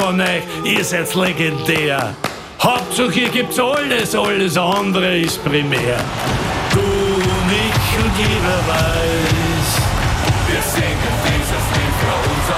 von euch, ihr seid legendär. Hauptsache, ihr gibt's alles andere ist primär. Du und ich und jeder weiß, wir singen dieses Lied für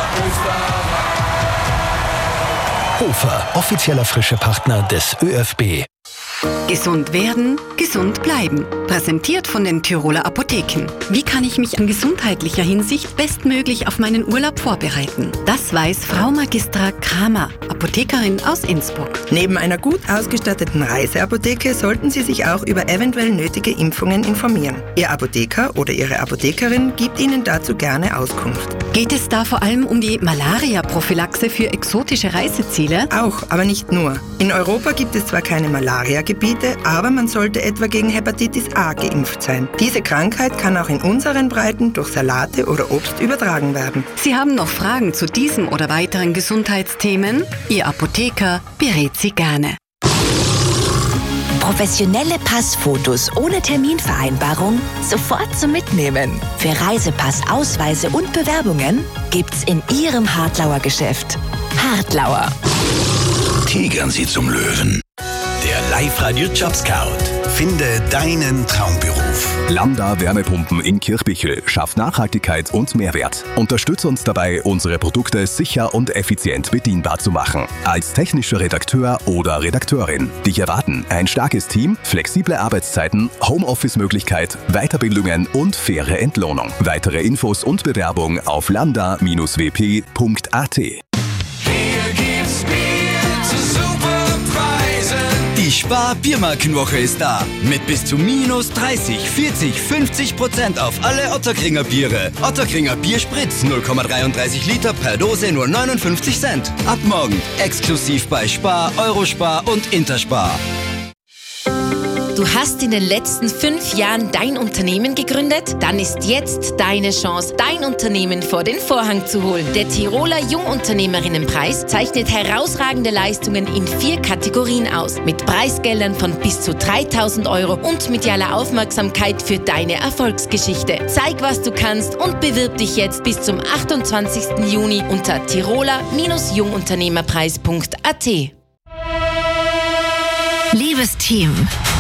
unser Österreich. Hofer, offizieller frische Partner des ÖFB. Gesund werden, gesund bleiben. Präsentiert von den Tiroler Apotheken. Wie kann ich mich in gesundheitlicher Hinsicht bestmöglich auf meinen Urlaub vorbereiten? Das weiß Frau Magistra Kramer, Apothekerin aus Innsbruck. Neben einer gut ausgestatteten Reiseapotheke sollten Sie sich auch über eventuell nötige Impfungen informieren. Ihr Apotheker oder Ihre Apothekerin gibt Ihnen dazu gerne Auskunft. Geht es da vor allem um die Malaria-Prophylaxe für exotische Reiseziele? Auch, aber nicht nur. In Europa gibt es zwar keine Malaria-Gebiete, aber man sollte etwa gegen Hepatitis A geimpft sein. Diese Krankheit kann auch in unseren Breiten durch Salate oder Obst übertragen werden. Sie haben noch Fragen zu diesem oder weiteren Gesundheitsthemen? Ihr Apotheker berät Sie gerne. Professionelle Passfotos ohne Terminvereinbarung sofort zum Mitnehmen. Für Reisepass, Ausweise und Bewerbungen gibt's in Ihrem Hartlauer Geschäft. Hartlauer. Tigern Sie zum Löwen. Der Live-Radio Jobscout. Finde deinen Traumberuf. Lambda Wärmepumpen in Kirchbichel schafft Nachhaltigkeit und Mehrwert. Unterstütze uns dabei, unsere Produkte sicher und effizient bedienbar zu machen. Als technischer Redakteur oder Redakteurin. Dich erwarten ein starkes Team, flexible Arbeitszeiten, Homeoffice-Möglichkeit, Weiterbildungen und faire Entlohnung. Weitere Infos und Bewerbung auf lambda-wp.at. Die Spar-Biermarkenwoche ist da. Mit bis zu minus 30, 40, 50% auf alle Ottakringer Biere. Ottakringer Bierspritz 0,33 Liter per Dose nur 59 Cent. Ab morgen exklusiv bei Spar, Eurospar und Interspar. Du hast in den letzten 5 Jahren dein Unternehmen gegründet? Dann ist jetzt deine Chance, dein Unternehmen vor den Vorhang zu holen. Der Tiroler Jungunternehmerinnenpreis zeichnet herausragende Leistungen in 4 Kategorien aus. Mit Preisgeldern von bis zu 3.000 € und medialer Aufmerksamkeit für deine Erfolgsgeschichte. Zeig, was du kannst und bewirb dich jetzt bis zum 28. Juni unter tiroler-jungunternehmerpreis.at. Liebes Team,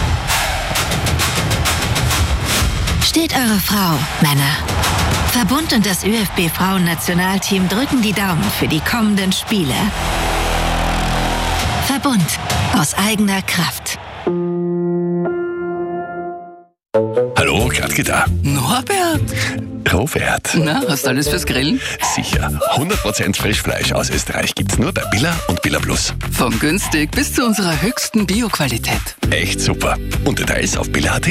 steht eure Frau, Männer. Verbund und das ÖFB-Frauen-Nationalteam drücken die Daumen für die kommenden Spiele. Verbund aus eigener Kraft. Hallo, Gradke da. Norbert? Robert. Na, hast du alles fürs Grillen? Sicher. 100% Frischfleisch aus Österreich gibt's nur bei Billa und Billa Plus. Von günstig bis zu unserer höchsten Bio-Qualität. Echt super. Und Details auf billa.at.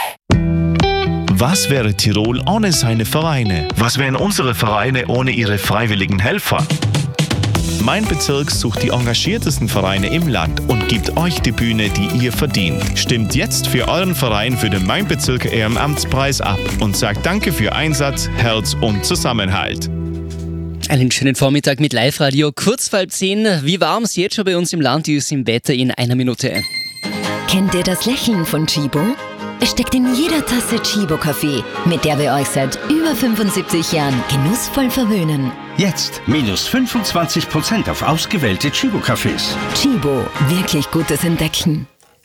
Was wäre Tirol ohne seine Vereine? Was wären unsere Vereine ohne ihre freiwilligen Helfer? Mein Bezirk sucht die engagiertesten Vereine im Land und gibt euch die Bühne, die ihr verdient. Stimmt jetzt für euren Verein für den Mein Bezirk Ehrenamtspreis ab und sagt Danke für Einsatz, Herz und Zusammenhalt. Einen schönen Vormittag mit Live-Radio, kurz vor 10. Wie warm es jetzt schon bei uns im Land ist, im Wetter in einer Minute. Kennt ihr das Lächeln von Chibo? Es steckt in jeder Tasse Chibo-Kaffee, mit der wir euch seit über 75 Jahren genussvoll verwöhnen. Jetzt minus 25% auf ausgewählte Chibo-Cafés. Chibo, wirklich gutes Entdecken.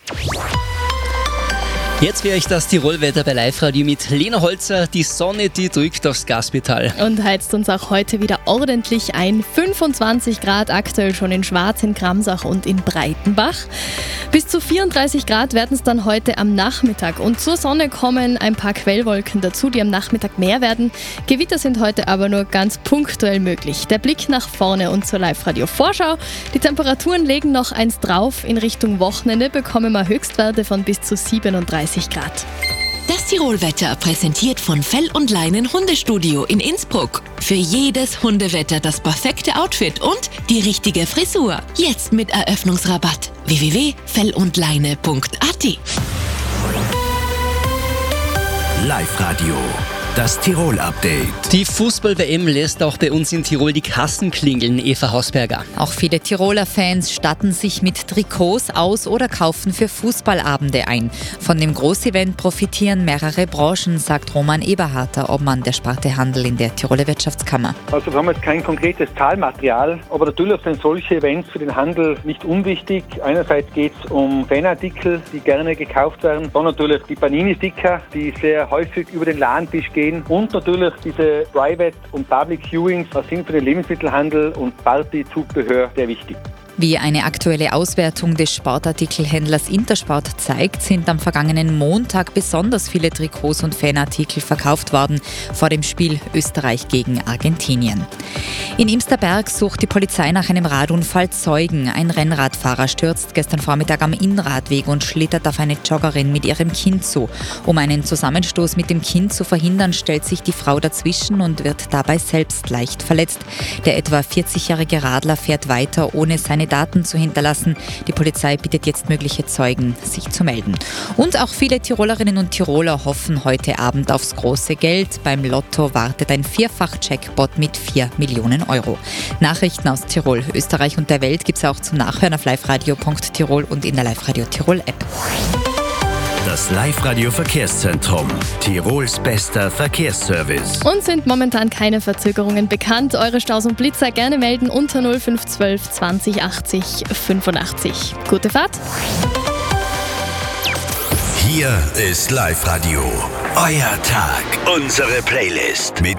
Jetzt für euch das Tirolwetter bei Live-Radio mit Lena Holzer. Die Sonne, die drückt aufs Gaspedal. Und heizt uns auch heute wieder ordentlich ein. 25 Grad aktuell schon in Schwarz, in Kramsach und in Breitenbach. Bis zu 34 Grad werden es dann heute am Nachmittag. Und zur Sonne kommen ein paar Quellwolken dazu, die am Nachmittag mehr werden. Gewitter sind heute aber nur ganz punktuell möglich. Der Blick nach vorne und zur Live-Radio-Vorschau. Die Temperaturen legen noch eins drauf. In Richtung Wochenende bekommen wir Höchstwerte von bis zu 37 Grad. Das Tirolwetter präsentiert von Fell und Leinen Hundestudio in Innsbruck. Für jedes Hundewetter das perfekte Outfit und die richtige Frisur. Jetzt mit Eröffnungsrabatt. www.fellundleine.at. Live-Radio. Das Tirol-Update. Die Fußball-WM lässt auch bei uns in Tirol die Kassen klingeln, Eva Hausberger. Auch viele Tiroler Fans statten sich mit Trikots aus oder kaufen für Fußballabende ein. Von dem Großevent profitieren mehrere Branchen, sagt Roman Eberharter, Obmann der Sparte Handel in der Tiroler Wirtschaftskammer. Also wir haben jetzt kein konkretes Zahlmaterial, aber natürlich sind solche Events für den Handel nicht unwichtig. Einerseits geht es um Fanartikel, die gerne gekauft werden, dann natürlich die Panini-Sticker, die sehr häufig über den Ladentisch gehen, und natürlich diese Private und Public Viewings, das sind für den Lebensmittelhandel und Partyzubehör sehr wichtig. Wie eine aktuelle Auswertung des Sportartikelhändlers Intersport zeigt, sind am vergangenen Montag besonders viele Trikots und Fanartikel verkauft worden vor dem Spiel Österreich gegen Argentinien. In Imsterberg sucht die Polizei nach einem Radunfall Zeugen. Ein Rennradfahrer stürzt gestern Vormittag am Innradweg und schlittert auf eine Joggerin mit ihrem Kind zu. Um einen Zusammenstoß mit dem Kind zu verhindern, stellt sich die Frau dazwischen und wird dabei selbst leicht verletzt. Der etwa 40-jährige Radler fährt weiter, ohne seine Daten zu hinterlassen. Die Polizei bittet jetzt mögliche Zeugen, sich zu melden. Und auch viele Tirolerinnen und Tiroler hoffen heute Abend aufs große Geld. Beim Lotto wartet ein Vierfach-Jackpot mit 4 Millionen Euro. Nachrichten aus Tirol, Österreich und der Welt gibt es auch zum Nachhören auf liveradio.tirol und in der Live-Radio Tirol App. Das Live-Radio Verkehrszentrum. Tirols bester Verkehrsservice. Uns sind momentan keine Verzögerungen bekannt. Eure Staus und Blitzer gerne melden unter 0512 20 80 85. Gute Fahrt. Hier ist Live-Radio. Euer Tag. Unsere Playlist. Mit